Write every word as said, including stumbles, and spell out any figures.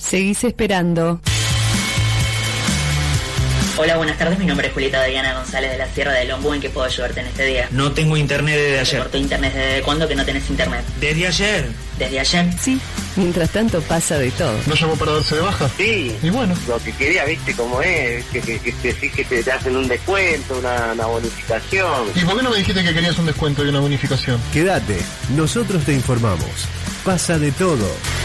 Seguís esperando. Hola, buenas tardes. Mi nombre es Julieta Diana González de la Sierra de Lombú. ¿En qué puedo ayudarte en este día? No tengo internet desde ayer. ¿Te cortó internet desde cuándo que no tenés internet? ¿Desde ayer? ¿Desde ayer? Sí. Mientras tanto pasa de todo. ¿No llamó para darse de baja? Sí. Y bueno. Lo que quería, viste cómo es, que, que, que, que, que, que te hacen un descuento, una, una bonificación. ¿Y por qué no me dijiste que querías un descuento y una bonificación? Quédate, nosotros te informamos. Pasa de todo.